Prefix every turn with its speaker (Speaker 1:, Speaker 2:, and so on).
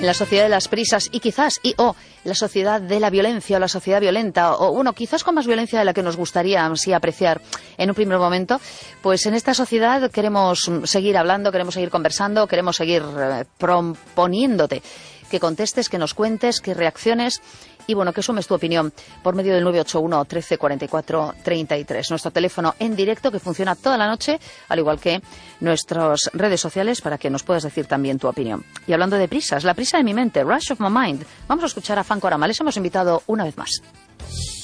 Speaker 1: en la sociedad de las prisas y quizás, la sociedad de la violencia o la sociedad violenta, o bueno, quizás con más violencia de la que nos gustaría sí apreciar en un primer momento, pues en esta sociedad queremos seguir hablando, queremos seguir conversando, queremos seguir proponiéndote que contestes, que nos cuentes, que reacciones y bueno, que sumes tu opinión por medio del 981 13 44 33. Nuestro teléfono en directo que funciona toda la noche, al igual que nuestras redes sociales para que nos puedas decir también tu opinión. Y hablando de prisas, la prisa de mi mente, Rush of My Mind, vamos a escuchar a Fancorama. Les hemos invitado una vez más.